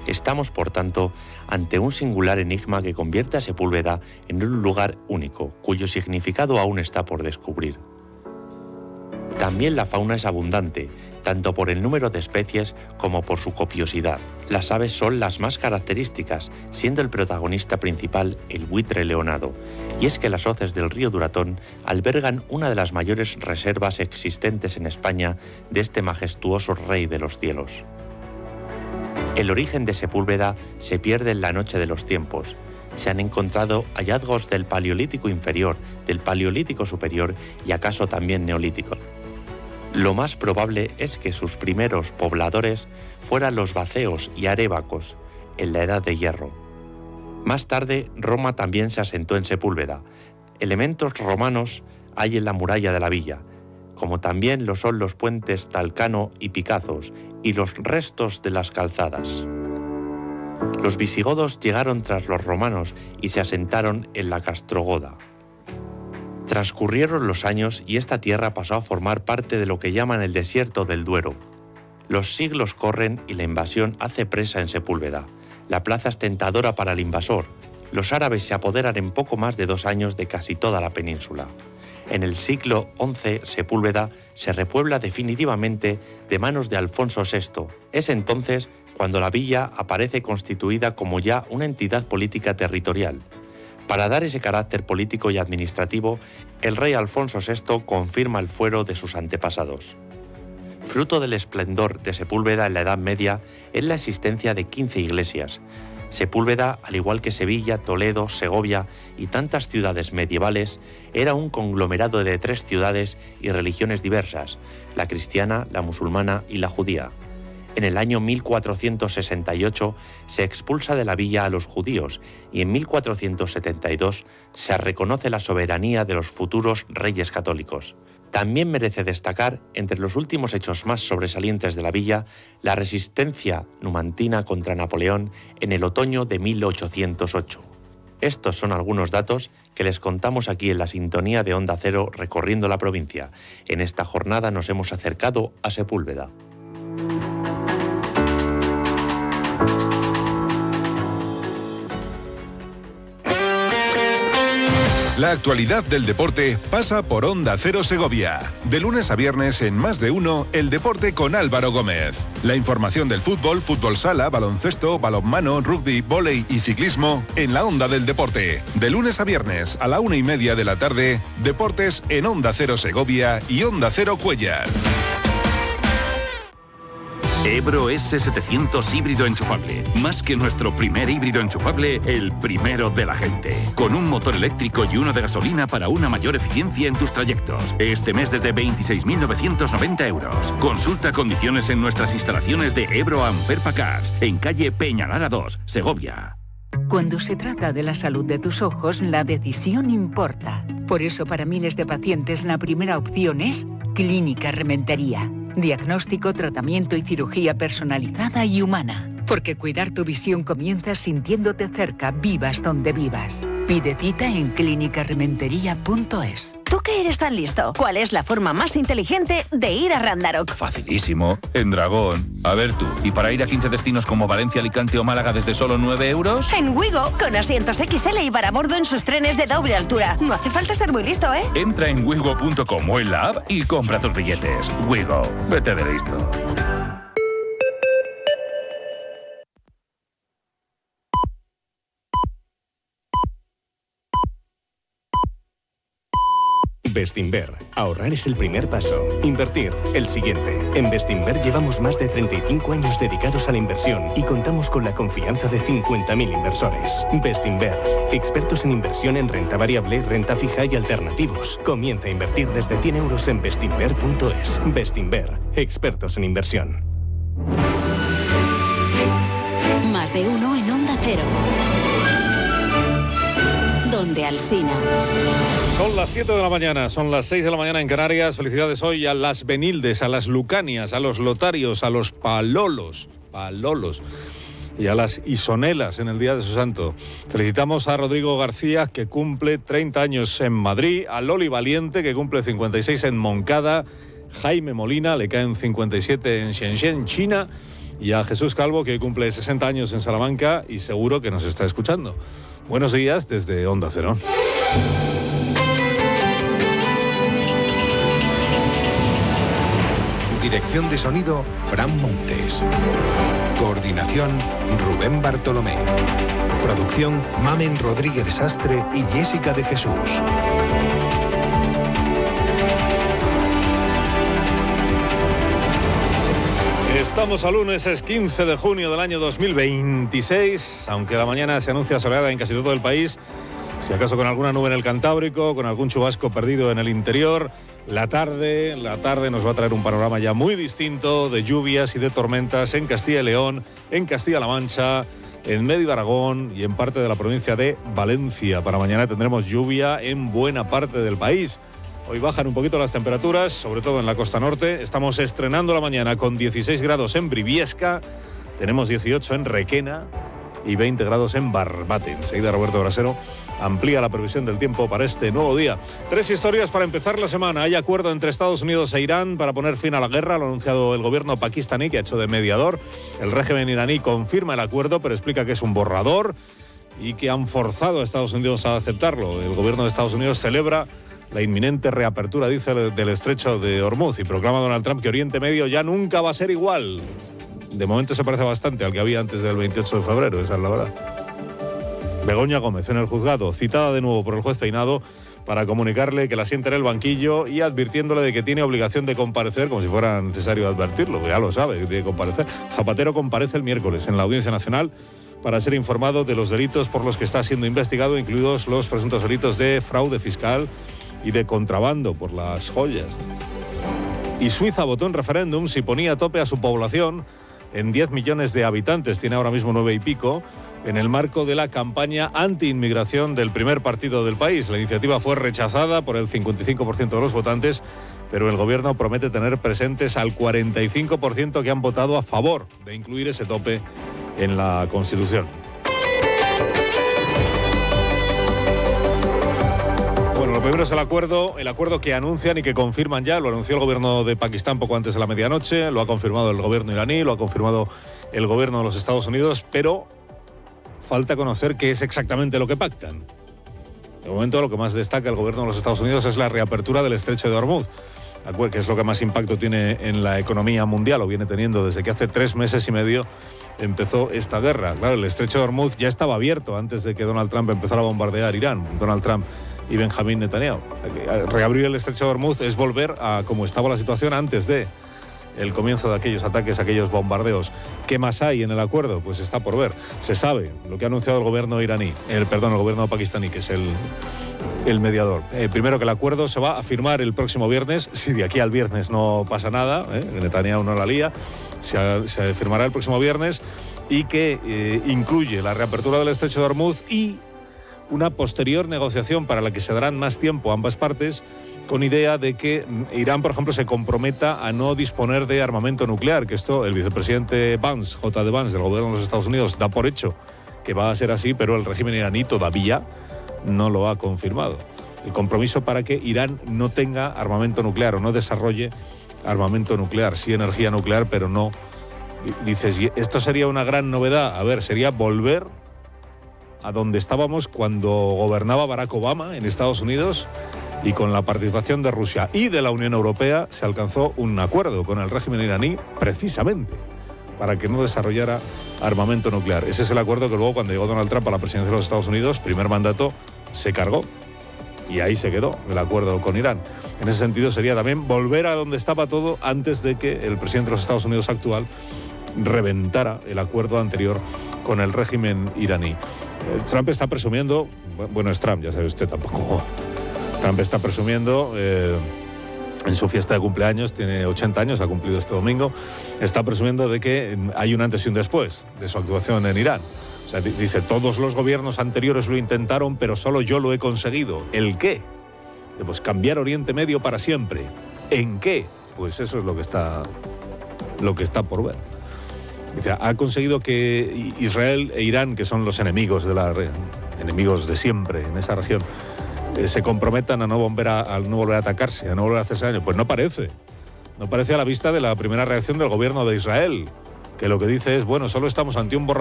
Estamos, por tanto, ante un singular enigma que convierte a Sepúlveda en un lugar único, cuyo significado aún está por descubrir. También la fauna es abundante, tanto por el número de especies como por su copiosidad. Las aves son las más características, siendo el protagonista principal el buitre leonado. Y es que las hoces del río Duratón albergan una de las mayores reservas existentes en España de este majestuoso rey de los cielos. El origen de Sepúlveda se pierde en la noche de los tiempos. Se han encontrado hallazgos del Paleolítico inferior, del Paleolítico superior y acaso también Neolítico. Lo más probable es que sus primeros pobladores fueran los baceos y arébacos, en la Edad de Hierro. Más tarde, Roma también se asentó en Sepúlveda. Elementos romanos hay en la muralla de la villa, como también lo son los puentes Talcano y Picazos y los restos de las calzadas. Los visigodos llegaron tras los romanos y se asentaron en la Castrogoda. Transcurrieron los años y esta tierra pasó a formar parte de lo que llaman el desierto del Duero. Los siglos corren y la invasión hace presa en Sepúlveda. La plaza es tentadora para el invasor. Los árabes se apoderan en poco más de 2 años de casi toda la península. En el siglo XI, Sepúlveda se repuebla definitivamente de manos de Alfonso VI. Es entonces cuando la villa aparece constituida como ya una entidad política territorial. Para dar ese carácter político y administrativo, el rey Alfonso VI confirma el fuero de sus antepasados. Fruto del esplendor de Sepúlveda en la Edad Media es la existencia de 15 iglesias. Sepúlveda, al igual que Sevilla, Toledo, Segovia y tantas ciudades medievales, era un conglomerado de 3 ciudades y religiones diversas, la cristiana, la musulmana y la judía. En el año 1468 se expulsa de la villa a los judíos y en 1472 se reconoce la soberanía de los futuros reyes católicos. También merece destacar, entre los últimos hechos más sobresalientes de la villa, la resistencia numantina contra Napoleón en el otoño de 1808. Estos son algunos datos que les contamos aquí en la sintonía de Onda Cero recorriendo la provincia. En esta jornada nos hemos acercado a Sepúlveda. La actualidad del deporte pasa por Onda Cero Segovia. De lunes a viernes en Más de Uno, el deporte con Álvaro Gómez. La información del fútbol, fútbol sala, baloncesto, balonmano, rugby, vóley y ciclismo en la Onda del Deporte. De lunes a viernes a la 1:30 de la tarde, deportes en Onda Cero Segovia y Onda Cero Cuéllar. Ebro S700 híbrido enchufable. Más que nuestro primer híbrido enchufable, el primero de la gente. Con un motor eléctrico y uno de gasolina para una mayor eficiencia en tus trayectos. Este mes desde 26.990 euros. Consulta condiciones en nuestras instalaciones de Ebro Amferpa Cars, en calle Peñalara 2, Segovia. Cuando se trata de la salud de tus ojos, la decisión importa. Por eso, para miles de pacientes, la primera opción es Clínica Rementería. Diagnóstico, tratamiento y cirugía personalizada y humana. Porque cuidar tu visión comienza sintiéndote cerca, vivas donde vivas. Pide cita en clinicarementería.es. ¿Tú que eres tan listo? ¿Cuál es la forma más inteligente de ir a Randarock? Facilísimo, en Dragón. A ver tú, ¿y para ir a 15 destinos como Valencia, Alicante o Málaga desde solo 9 euros? En Wigo, con asientos XL y para bordo en sus trenes de doble altura. No hace falta ser muy listo, ¿eh? Entra en wigo.com o en la app y compra tus billetes. Wigo, vete de listo. Bestinver. Ahorrar es el primer paso. Invertir, el siguiente. En Bestinver llevamos más de 35 años dedicados a la inversión y contamos con la confianza de 50.000 inversores. Bestinver. Expertos en inversión en renta variable, renta fija y alternativos. Comienza a invertir desde 100 euros en bestinver.es. Bestinver. Expertos en inversión. Más de uno en Onda Cero. Donde Alsina. Son las 7 de la mañana, son las 6 de la mañana en Canarias. Felicidades hoy a las Benildes, a las Lucanias, a los Lotarios, a los Palolos y a las Isonelas en el día de su santo. Felicitamos a Rodrigo García, que cumple 30 años en Madrid, a Loli Valiente, que cumple 56 en Moncada, Jaime Molina, le caen 57 en Shenzhen, China, y a Jesús Calvo, que hoy cumple 60 años en Salamanca y seguro que nos está escuchando. Buenos días desde Onda Cero. Dirección de sonido, Fran Montes. Coordinación, Rubén Bartolomé. Producción, Mamen Rodríguez Sastre y Jessica de Jesús. Estamos a lunes, es 15 de junio del año 2026, aunque la mañana se anuncia soleada en casi todo el país, si acaso con alguna nube en el Cantábrico, con algún chubasco perdido en el interior. La tarde nos va a traer un panorama ya muy distinto de lluvias y de tormentas en Castilla y León, en Castilla-La Mancha, en medio Aragón y en parte de la provincia de Valencia. Para mañana tendremos lluvia en buena parte del país. Hoy bajan un poquito las temperaturas, sobre todo en la costa norte. Estamos estrenando la mañana con 16 grados en Briviesca, tenemos 18 en Requena y 20 grados en Barbate. Enseguida Roberto Brasero amplía la previsión del tiempo para este nuevo día. 3 historias para empezar la semana. Hay acuerdo entre Estados Unidos e Irán para poner fin a la guerra. Lo ha anunciado el gobierno pakistaní, que ha hecho de mediador. El régimen iraní confirma el acuerdo, pero explica que es un borrador y que han forzado a Estados Unidos a aceptarlo. El gobierno de Estados Unidos celebra la inminente reapertura, dice, del estrecho de Hormuz y proclama Donald Trump que Oriente Medio ya nunca va a ser igual. De momento se parece bastante al que había antes del 28 de febrero, esa es la verdad. Begoña Gómez en el juzgado, citada de nuevo por el juez Peinado para comunicarle que la sienta en el banquillo y advirtiéndole de que tiene obligación de comparecer, como si fuera necesario advertirlo, que ya lo sabe, que tiene que comparecer. Zapatero comparece el miércoles en la Audiencia Nacional para ser informado de los delitos por los que está siendo investigado, incluidos los presuntos delitos de fraude fiscal y de contrabando por las joyas. Y Suiza votó en referéndum si ponía tope a su población en 10 millones de habitantes, tiene ahora mismo 9 y pico, en el marco de la campaña anti-inmigración del primer partido del país. La iniciativa fue rechazada por el 55% de los votantes, pero el gobierno promete tener presentes al 45% que han votado a favor de incluir ese tope en la Constitución. Bueno, lo primero es el acuerdo que anuncian y que confirman ya. Lo anunció el gobierno de Pakistán poco antes de la medianoche, lo ha confirmado el gobierno iraní, lo ha confirmado el gobierno de los Estados Unidos, pero falta conocer qué es exactamente lo que pactan. De momento lo que más destaca el gobierno de los Estados Unidos es la reapertura del estrecho de Hormuz, que es lo que más impacto tiene en la economía mundial, o viene teniendo desde que hace 3 meses y medio empezó esta guerra. Claro, el estrecho de Hormuz ya estaba abierto antes de que Donald Trump empezara a bombardear Irán. Donald Trump y Benjamín Netanyahu. Reabrir el estrecho de Hormuz es volver a como estaba la situación antes de el comienzo de aquellos ataques, aquellos bombardeos. ¿Qué más hay en el acuerdo? Pues está por ver. Se sabe lo que ha anunciado el gobierno iraní, el gobierno pakistaní, que es el mediador. Primero, que el acuerdo se va a firmar el próximo viernes, si de aquí al viernes no pasa nada, Netanyahu no la lía, se firmará el próximo viernes, y que incluye la reapertura del estrecho de Hormuz y una posterior negociación para la que se darán más tiempo ambas partes, con idea de que Irán, por ejemplo, se comprometa a no disponer de armamento nuclear, que esto el vicepresidente Vance, J.D. Vance, del gobierno de los Estados Unidos, da por hecho que va a ser así, pero el régimen iraní todavía no lo ha confirmado. El compromiso para que Irán no tenga armamento nuclear o no desarrolle armamento nuclear, sí energía nuclear, pero no. Dices, ¿esto sería una gran novedad? A ver, sería volver a donde estábamos cuando gobernaba Barack Obama en Estados Unidos, y con la participación de Rusia y de la Unión Europea se alcanzó un acuerdo con el régimen iraní precisamente para que no desarrollara armamento nuclear. Ese es el acuerdo que luego, cuando llegó Donald Trump a la presidencia de los Estados Unidos, primer mandato, se cargó. Y ahí se quedó el acuerdo con Irán. En ese sentido sería también volver a donde estaba todo antes de que el presidente de los Estados Unidos actual reventara el acuerdo anterior con el régimen iraní. Trump está presumiendo, bueno, es Trump, ya sabe usted, tampoco. Trump está presumiendo en su fiesta de cumpleaños, tiene 80 años, ha cumplido este domingo, está presumiendo de que hay un antes y un después de su actuación en Irán. O sea, dice, todos los gobiernos anteriores lo intentaron, pero solo yo lo he conseguido. ¿El qué? Pues cambiar Oriente Medio para siempre. ¿En qué? Pues eso es lo que está por ver. Dice, ha conseguido que Israel e Irán, que son los enemigos de siempre en esa región, se comprometan a no volver a atacarse, a no volver a hacerse daño. Pues no parece a la vista de la primera reacción del gobierno de Israel, que lo que dice es, bueno, solo estamos ante un borrador